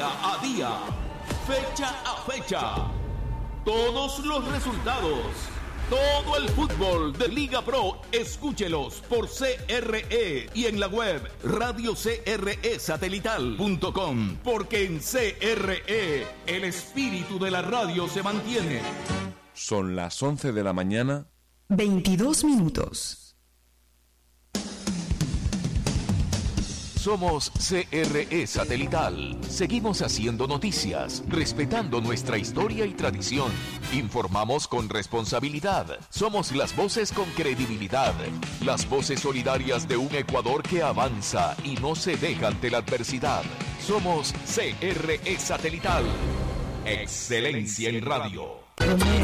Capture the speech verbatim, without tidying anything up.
día a día, fecha a fecha. Todos los resultados, todo el fútbol de Liga Pro, escúchelos por C R E y en la web radio c r e satelital punto com, porque en C R E el espíritu de la radio se mantiene. Son las once de la mañana, veintidós minutos. Somos C R E Satelital. Seguimos haciendo noticias, respetando nuestra historia y tradición. Informamos con responsabilidad. Somos las voces con credibilidad. Las voces solidarias de un Ecuador que avanza y no se deja ante la adversidad. Somos C R E Satelital. Excelencia en radio.